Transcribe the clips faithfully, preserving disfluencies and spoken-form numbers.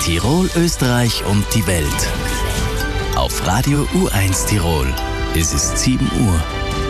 Tirol, Österreich und die Welt. Auf Radio U eins Tirol. Es ist sieben Uhr.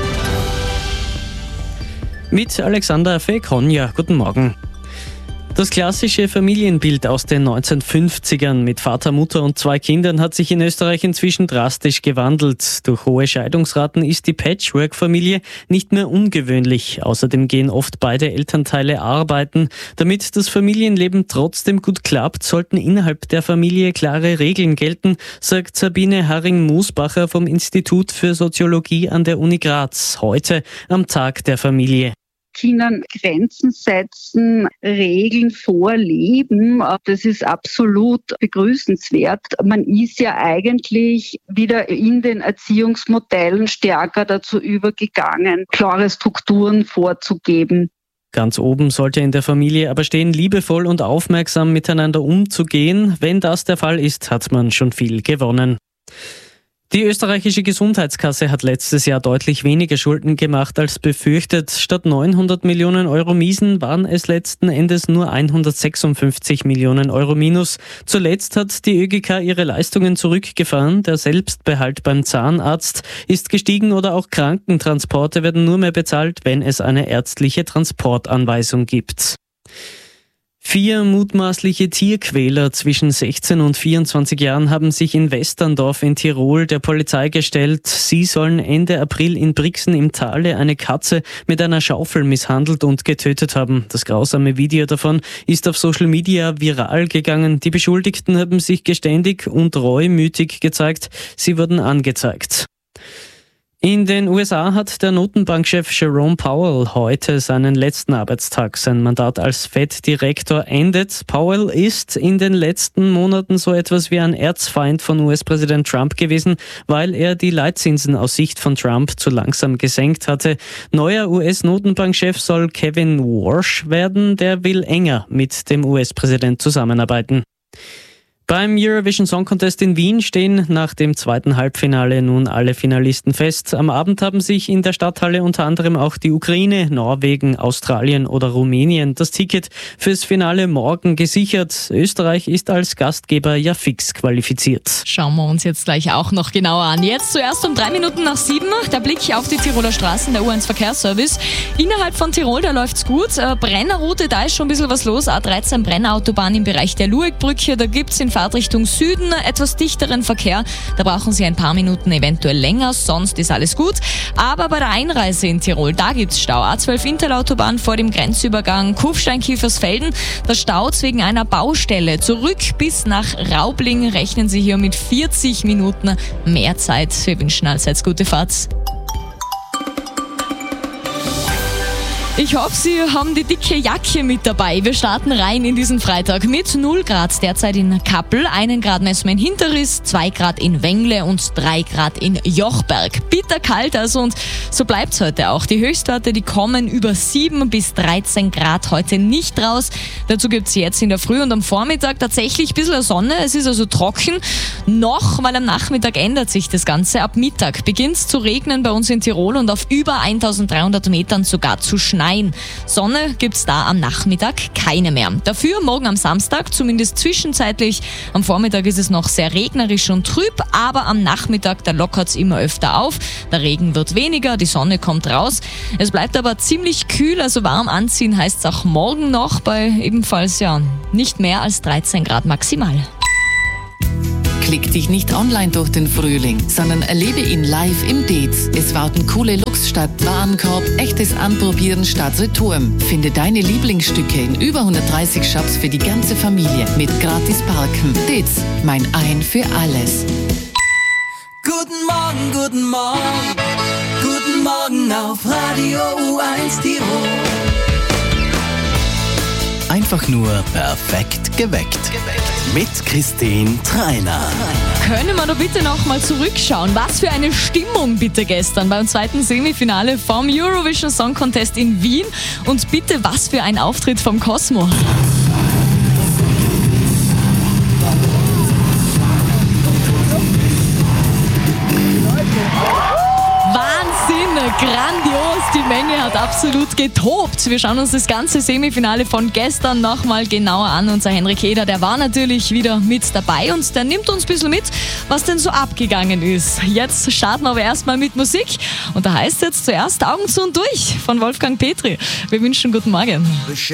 Mit Alexander Fekonja. Guten Morgen. Das klassische Familienbild aus den neunzehnhundertfünfzigern mit Vater, Mutter und zwei Kindern hat sich in Österreich inzwischen drastisch gewandelt. Durch hohe Scheidungsraten ist die Patchwork-Familie nicht mehr ungewöhnlich. Außerdem gehen oft beide Elternteile arbeiten. Damit das Familienleben trotzdem gut klappt, sollten innerhalb der Familie klare Regeln gelten, sagt Sabine Haring-Musbacher vom Institut für Soziologie an der Uni Graz. Heute am Tag der Familie. Kindern Grenzen setzen, Regeln vorleben, das ist absolut begrüßenswert. Man ist ja eigentlich wieder in den Erziehungsmodellen stärker dazu übergegangen, klare Strukturen vorzugeben. Ganz oben sollte in der Familie aber stehen, liebevoll und aufmerksam miteinander umzugehen. Wenn das der Fall ist, hat man schon viel gewonnen. Die österreichische Gesundheitskasse hat letztes Jahr deutlich weniger Schulden gemacht als befürchtet. Statt neunhundert Millionen Euro Miesen waren es letzten Endes nur hundertsechsundfünfzig Millionen Euro Minus. Zuletzt hat die ÖGK ihre Leistungen zurückgefahren. Der Selbstbehalt beim Zahnarzt ist gestiegen oder auch Krankentransporte werden nur mehr bezahlt, wenn es eine ärztliche Transportanweisung gibt. Vier mutmaßliche Tierquäler zwischen sechzehn und vierundzwanzig Jahren haben sich in Westerndorf in Tirol der Polizei gestellt. Sie sollen Ende April in Brixen im Tale eine Katze mit einer Schaufel misshandelt und getötet haben. Das grausame Video davon ist auf Social Media viral gegangen. Die Beschuldigten haben sich geständig und reumütig gezeigt. Sie wurden angezeigt. In den U S A hat der Notenbankchef Jerome Powell heute seinen letzten Arbeitstag. Sein Mandat als Fed-Direktor endet. Powell ist in den letzten Monaten so etwas wie ein Erzfeind von U S-Präsident Trump gewesen, weil er die Leitzinsen aus Sicht von Trump zu langsam gesenkt hatte. Neuer U S-Notenbankchef soll Kevin Warsh werden. Der will enger mit dem U S-Präsident zusammenarbeiten. Beim Eurovision Song Contest in Wien stehen nach dem zweiten Halbfinale nun alle Finalisten fest. Am Abend haben sich in der Stadthalle unter anderem auch die Ukraine, Norwegen, Australien oder Rumänien das Ticket fürs Finale morgen gesichert. Österreich ist als Gastgeber ja fix qualifiziert. Schauen wir uns jetzt gleich auch noch genauer an. Jetzt zuerst um drei Minuten nach sieben der Blick auf die Tiroler Straßen, der U eins Verkehrsservice. Innerhalb von Tirol, da läuft's gut. Brennerroute, da ist schon ein bisschen was los. A dreizehn Brennerautobahn im Bereich der Luegbrücke, da gibt's in Richtung Süden etwas dichteren Verkehr. Da brauchen Sie ein paar Minuten eventuell länger, sonst ist alles gut. Aber bei der Einreise in Tirol, da gibt's Stau. A zwölf Intalautobahn vor dem Grenzübergang Kufstein-Kiefersfelden. Da staut's wegen einer Baustelle. Zurück bis nach Raubling rechnen Sie hier mit vierzig Minuten mehr Zeit. Wir wünschen allseits gute Fahrt. Ich hoffe, Sie haben die dicke Jacke mit dabei. Wir starten rein in diesen Freitag mit null Grad derzeit in Kappel, einen Grad messen wir in Hinterriss, zwei Grad in Wengle und drei Grad in Jochberg. Bitterkalt also und so bleibt's heute auch. Die Höchstwerte, die kommen über sieben bis dreizehn Grad heute nicht raus. Dazu gibt's jetzt in der Früh und am Vormittag tatsächlich ein bisschen Sonne. Es ist also trocken. Noch, weil am Nachmittag ändert sich das Ganze. Ab Mittag beginnt's zu regnen bei uns in Tirol und auf über eintausenddreihundert Metern sogar zu schneien. Sonne gibt's da am Nachmittag keine mehr. Dafür morgen am Samstag, zumindest zwischenzeitlich. Am Vormittag ist es noch sehr regnerisch und trüb, aber am Nachmittag, da lockert's immer öfter auf. Der Regen wird weniger, die Sonne kommt raus. Es bleibt aber ziemlich kühl, also warm anziehen heißt's auch morgen noch bei ebenfalls ja nicht mehr als dreizehn Grad maximal. Klick dich nicht online durch den Frühling, sondern erlebe ihn live im Dez. Es warten coole Looks statt Warenkorb, echtes Anprobieren statt Return. Finde deine Lieblingsstücke in über hundertdreißig Shops für die ganze Familie mit gratis Parken. Dez, mein Ein für alles. Guten Morgen, guten Morgen, guten Morgen auf Radio U eins Tirol. Einfach nur perfekt geweckt. Mit Christine Treiner. Können wir doch bitte noch mal zurückschauen. Was für eine Stimmung bitte gestern beim zweiten Semifinale vom Eurovision Song Contest in Wien. Und bitte, was für ein Auftritt vom Cosmo. Wahnsinn, grandios, die Menge hat absolut getobt. Wir schauen uns das ganze Semifinale von gestern nochmal genauer an. Unser Henrik Eder, der war natürlich wieder mit dabei und der nimmt uns ein bisschen mit, was denn so abgegangen ist. Jetzt starten wir aber erstmal mit Musik und da heißt jetzt zuerst Augen zu und durch von Wolfgang Petri. Wir wünschen guten Morgen.